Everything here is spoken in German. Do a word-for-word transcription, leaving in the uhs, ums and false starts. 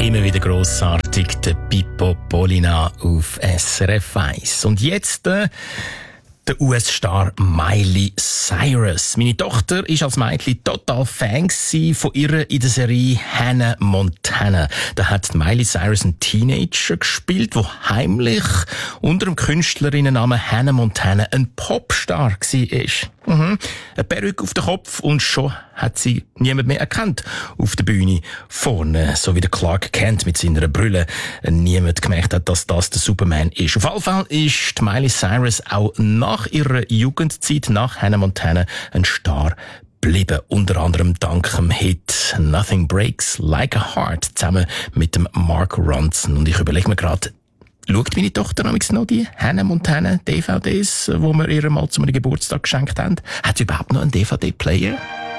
Immer wieder grossartig, der Pippo Polina auf S R F eins. Und jetzt äh, der U S-Star Miley Cyrus. Meine Tochter ist als Mädchen total Fan von ihr in der Serie Hannah Montana. Da hat Miley Cyrus einen Teenager gespielt, der heimlich unter dem Künstlerinnennamen Hannah Montana ein Popstar war. Mhm. Eine Perücke auf den Kopf und schon hat sie niemand mehr erkannt auf der Bühne. Vorne, so wie der Clark Kent mit seiner Brille, niemand gemerkt hat, dass das der Superman ist. Auf jeden Fall ist Miley Cyrus auch nach ihrer Jugendzeit, nach Hannah Montana, ein Star geblieben. Unter anderem dank dem Hit Nothing Breaks Like a Heart zusammen mit dem Mark Ronson. Und ich überlege mir gerade, schaut meine Tochter noch die Hannah Montana D V Ds, die wir ihr mal zu einem Geburtstag geschenkt haben? Hat sie überhaupt noch einen D V D-Player?